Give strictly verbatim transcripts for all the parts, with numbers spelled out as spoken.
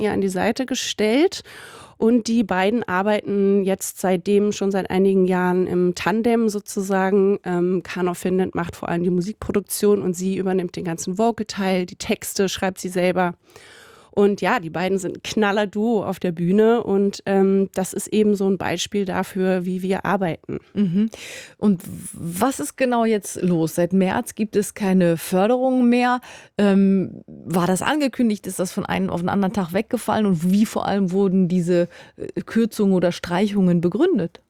ihr an die Seite gestellt. Und die beiden arbeiten jetzt seitdem schon seit einigen Jahren im Tandem sozusagen. Ähm, Kano Finland macht vor allem die Musikproduktion und sie übernimmt den ganzen Vocal-Teil, die Texte schreibt sie selber. Und ja, die beiden sind ein Knaller-Duo auf der Bühne und ähm, das ist eben so ein Beispiel dafür, wie wir arbeiten. Mhm. Und was ist genau jetzt los? Seit März gibt es keine Förderung mehr. Ähm, war das angekündigt? Ist das von einem auf den anderen Tag weggefallen? Und wie vor allem wurden diese äh, Kürzungen oder Streichungen begründet?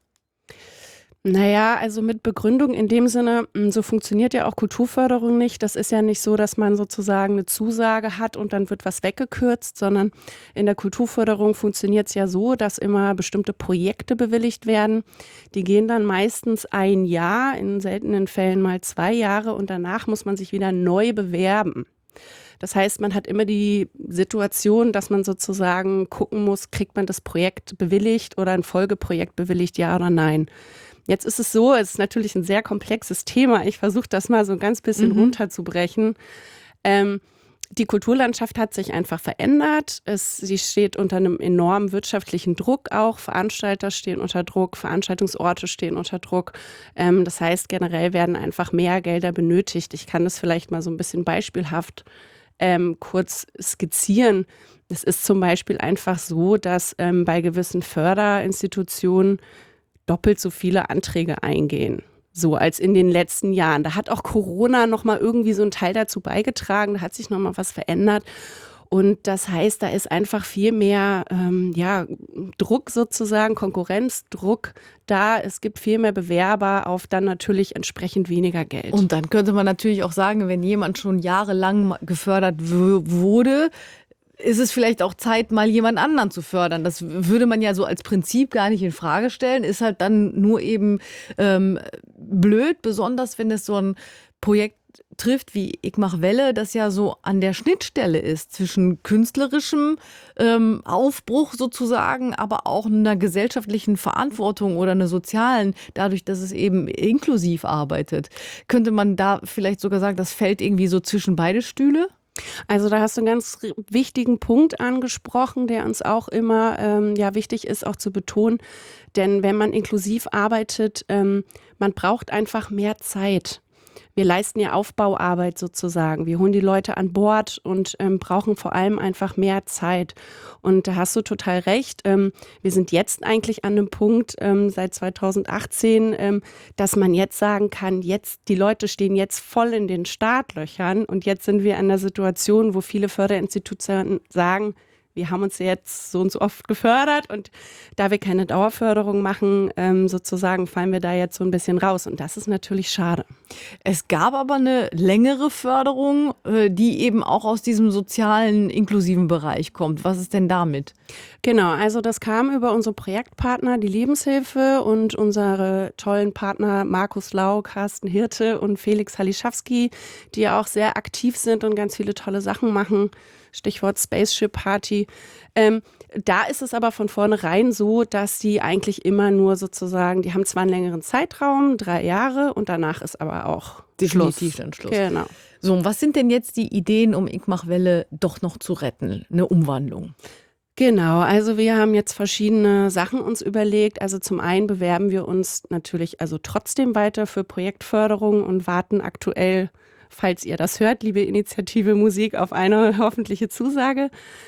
Naja, also mit Begründung in dem Sinne, so funktioniert ja auch Kulturförderung nicht. Das ist ja nicht so, dass man sozusagen eine Zusage hat und dann wird was weggekürzt, sondern in der Kulturförderung funktioniert es ja so, dass immer bestimmte Projekte bewilligt werden. Die gehen dann meistens ein Jahr, in seltenen Fällen mal zwei Jahre und danach muss man sich wieder neu bewerben. Das heißt, man hat immer die Situation, dass man sozusagen gucken muss, kriegt man das Projekt bewilligt oder ein Folgeprojekt bewilligt, ja oder nein. Jetzt ist es so, es ist natürlich ein sehr komplexes Thema. Ich versuche das mal so ein ganz bisschen mhm. runterzubrechen. Ähm, die Kulturlandschaft hat sich einfach verändert. Es, sie steht unter einem enormen wirtschaftlichen Druck auch. Veranstalter stehen unter Druck, Veranstaltungsorte stehen unter Druck. Ähm, das heißt, generell werden einfach mehr Gelder benötigt. Ich kann das vielleicht mal so ein bisschen beispielhaft ähm, kurz skizzieren. Es ist zum Beispiel einfach so, dass ähm, bei gewissen Förderinstitutionen doppelt so viele Anträge eingehen, so als in den letzten Jahren. Da hat auch Corona nochmal irgendwie so einen Teil dazu beigetragen, da hat sich nochmal was verändert. Und das heißt, da ist einfach viel mehr ähm, ja, Druck sozusagen, Konkurrenzdruck da. Es gibt viel mehr Bewerber auf dann natürlich entsprechend weniger Geld. Und dann könnte man natürlich auch sagen, wenn jemand schon jahrelang gefördert w- wurde, ist es vielleicht auch Zeit, mal jemand anderen zu fördern. Das würde man ja so als Prinzip gar nicht in Frage stellen. Ist halt dann nur eben ähm, blöd, besonders wenn es so ein Projekt trifft wie Ich mach Welle, das ja so an der Schnittstelle ist zwischen künstlerischem ähm, Aufbruch sozusagen, aber auch einer gesellschaftlichen Verantwortung oder einer sozialen, dadurch, dass es eben inklusiv arbeitet. Könnte man da vielleicht sogar sagen, das fällt irgendwie so zwischen beide Stühle? Also da hast du einen ganz wichtigen Punkt angesprochen, der uns auch immer ähm, ja, wichtig ist, auch zu betonen. Denn wenn man inklusiv arbeitet, ähm, man braucht einfach mehr Zeit. Wir leisten ja Aufbauarbeit sozusagen. Wir holen die Leute an Bord und ähm, brauchen vor allem einfach mehr Zeit. Und da hast du total recht. Ähm, wir sind jetzt eigentlich an einem Punkt ähm, seit zweitausendachtzehn, ähm, dass man jetzt sagen kann, jetzt die Leute stehen jetzt voll in den Startlöchern und jetzt sind wir in einer Situation, wo viele Förderinstitutionen sagen, wir haben uns jetzt so und so oft gefördert und da wir keine Dauerförderung machen, ähm, sozusagen fallen wir da jetzt so ein bisschen raus und das ist natürlich schade. Es gab aber eine längere Förderung, äh, die eben auch aus diesem sozialen, inklusiven Bereich kommt. Was ist denn damit? Genau, also das kam über unsere Projektpartner, die Lebenshilfe und unsere tollen Partner Markus Lau, Carsten Hirte und Felix Halischawski, die ja auch sehr aktiv sind und ganz viele tolle Sachen machen. Stichwort Spaceship Party. Ähm, da ist es aber von vornherein so, dass die eigentlich immer nur sozusagen, die haben zwar einen längeren Zeitraum, drei Jahre und danach ist aber auch definitiv dann Schluss. Genau. So, und was sind denn jetzt die Ideen, um Ich mach Welle doch noch zu retten? Eine Umwandlung? Genau, also wir haben jetzt verschiedene Sachen uns überlegt. Also zum einen bewerben wir uns natürlich also trotzdem weiter für Projektförderung und warten aktuell, falls ihr das hört, liebe Initiative Musik, auf eine hoffentliche Zusage.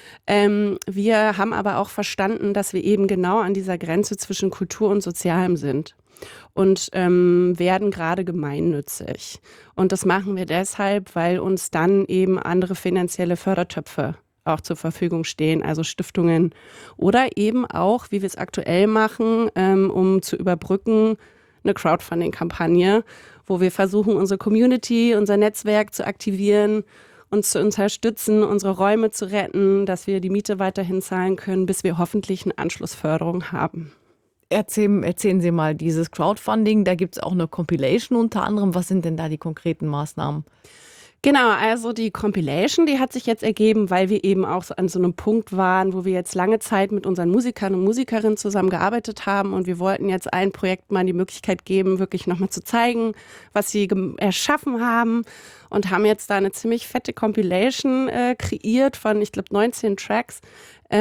Ähm, wir haben aber auch verstanden, dass wir eben genau an dieser Grenze zwischen Kultur und Sozialem sind und ähm, werden gerade gemeinnützig. Und das machen wir deshalb, weil uns dann eben andere finanzielle Fördertöpfe auch zur Verfügung stehen, also Stiftungen oder eben auch, wie wir es aktuell machen, ähm, um zu überbrücken, eine Crowdfunding-Kampagne, wo wir versuchen, unsere Community, unser Netzwerk zu aktivieren, uns zu unterstützen, unsere Räume zu retten, dass wir die Miete weiterhin zahlen können, bis wir hoffentlich eine Anschlussförderung haben. Erzählen, erzählen Sie mal, dieses Crowdfunding, da gibt es auch eine Compilation unter anderem. Was sind denn da die konkreten Maßnahmen? Genau, also die Compilation, die hat sich jetzt ergeben, weil wir eben auch so an so einem Punkt waren, wo wir jetzt lange Zeit mit unseren Musikern und Musikerinnen zusammengearbeitet haben und wir wollten jetzt ein Projekt mal die Möglichkeit geben, wirklich nochmal zu zeigen, was sie gem- erschaffen haben und haben jetzt da eine ziemlich fette Compilation äh, kreiert von, ich glaube, neunzehn Tracks,